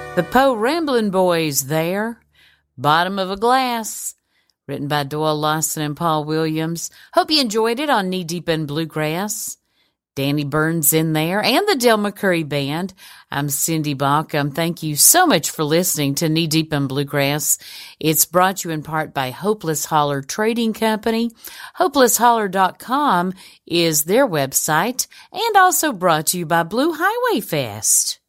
The Poe Ramblin' Boys there. Bottom of a Glass. Written by Doyle Lawson and Paul Williams. Hope you enjoyed it on Knee Deep in Bluegrass. Danny Burns in there and the Del McCoury Band. I'm Cindy Bauckham. Thank you so much for listening to Knee Deep in Bluegrass. It's brought to you in part by Hopeless Holler Trading Company. HopelessHoller.com is their website, and also brought to you by Blue Highway Fest.